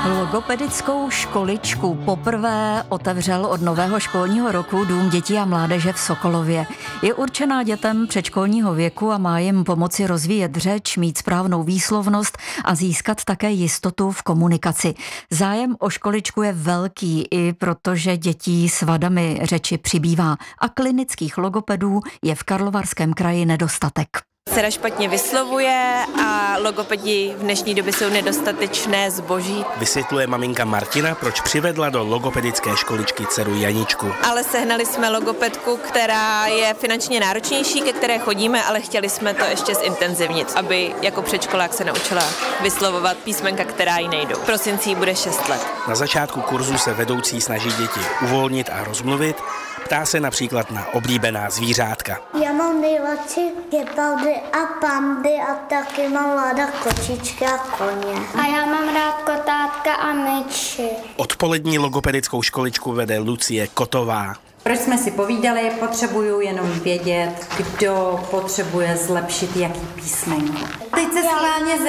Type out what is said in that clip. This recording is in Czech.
Logopedickou školičku poprvé otevřel od nového školního roku Dům dětí a mládeže v Sokolově. Je určená dětem předškolního věku a má jim pomoci rozvíjet řeč, mít správnou výslovnost a získat také jistotu v komunikaci. Zájem o školičku je velký, i protože dětí s vadami řeči přibývá a klinických logopedů je v Karlovarském kraji nedostatek. Dcera špatně vyslovuje a logopedi v dnešní době jsou nedostatečné zboží. Vysvětluje maminka Martina, proč přivedla do logopedické školičky dceru Janičku. Ale sehnali jsme logopedku, která je finančně náročnější, ke které chodíme, ale chtěli jsme to ještě zintenzivnit, aby jako předškolák se naučila vyslovovat písmenka, která jí nejdou. V prosinci jí bude 6 let. Na začátku kurzu se vedoucí snaží děti uvolnit a rozmluvit. Ptá se například na oblíbená zvířátka. Já mám nejradši gepardy a pandy a taky mám ráda kočičky a koně. A já mám rád kotátka a myši. Odpolední logopedickou školičku vede Lucie Kotová. Proč jsme si povídali, potřebuju jenom vědět, kdo potřebuje zlepšit jaký písmenko. Teď se schválně